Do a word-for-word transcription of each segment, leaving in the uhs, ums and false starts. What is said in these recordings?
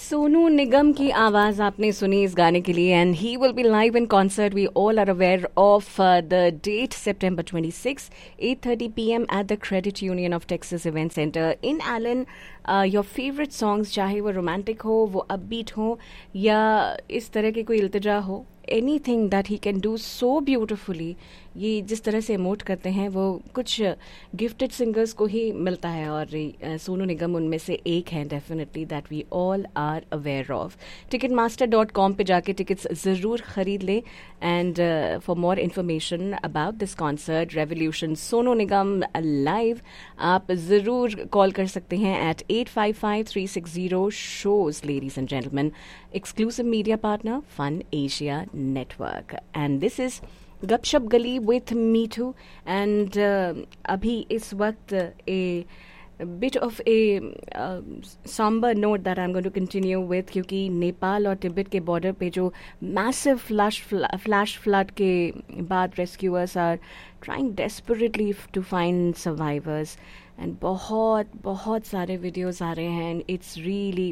सोनू निगम की आवाज आपने सुनी इस गाने के लिए and he will be live in concert. We all are aware of the date September twenty-sixth, eight thirty p m at the Credit Union of Texas Event Center in Allen. Your favourite songs, चाहे वो romantic हो, वो upbeat हो या इस तरह की कोई इल्तिजा हो, anything that he can do so beautifully. ये जिस तरह से इमोट करते हैं वो कुछ गिफ्टेड सिंगर्स को ही मिलता है और uh, सोनू निगम उनमें से एक हैं definitely, that we all are aware of. Ticket master dot com पर जाके टिकट्स ज़रूर खरीद लें. And for more information about this concert revolution Sonu Nigam live, आप ज़रूर कॉल कर सकते हैं eight eight five five three six zero shows, ladies and gentlemen. Exclusive media partner Fun Asia Network. And this is Gupshup Gali with Meetu. And uh, abhi is waqt a, a bit of a uh, somber note that I'm going to continue with, क्योंकि नेपाल और तिब्बत के border पे जो massive flash flash flood के बाद rescuers are trying desperately to find survivors. And बहुत बहुत सारे वीडियोज़ आ रहे हैं. It's really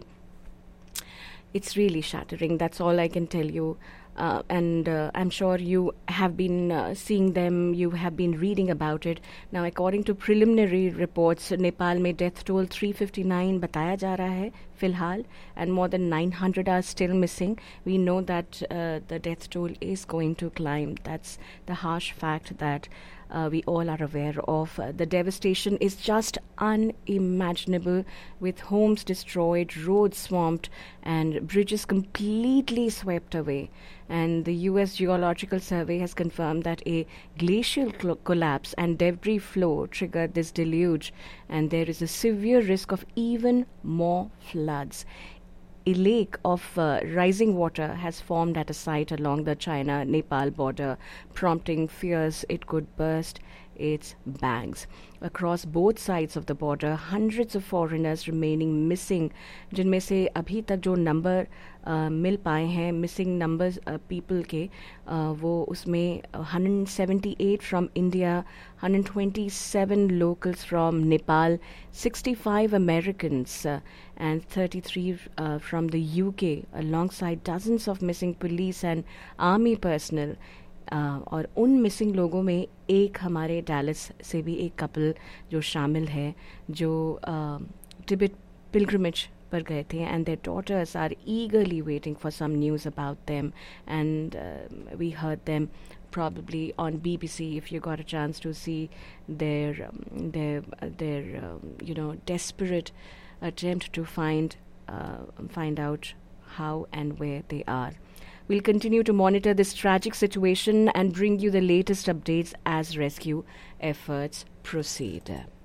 it's really shattering. That's all I can tell you. Uh, and uh, I'm sure you have been uh, seeing them, you have been reading about it. Now, according to preliminary reports, Nepal में death toll three fifty-nine बताया जा रहा है फिलहाल, and more than nine hundred are still missing. We know that uh, the death toll is going to climb. That's the harsh fact that Uh, we all are aware of. Uh, the devastation is just unimaginable, with homes destroyed, roads swamped, and bridges completely swept away. And the U S Geological Survey has confirmed that a glacial cl- collapse and debris flow triggered this deluge, and there is a severe risk of even more floods. A lake of uh, rising water has formed at a site along the China-Nepal border, prompting fears it could burst its banks. Across both sides of the border, hundreds of foreigners remaining missing, जिनमें से अभी तक जो number uh, मिल पाए हैं missing numbers people के, uh, वो उसमें one hundred seventy-eight from India, one hundred twenty-seven locals from Nepal, sixty-five Americans, uh, and thirty-three uh, from the U K, alongside dozens of missing police and army personnel. Uh, और उन missing लोगों में एक हमारे Dallas से भी एक couple जो शामिल है, जो टिबेट पिलग्रिमेज पर गए थे, and there daughters are ईगरली waiting for some news about them. And we heard them probably on B B C if you got a chance to see their um, their uh, their um, you know desperate attempt to find uh, find out how and where they are. We'll continue to monitor this tragic situation and bring you the latest updates as rescue efforts proceed.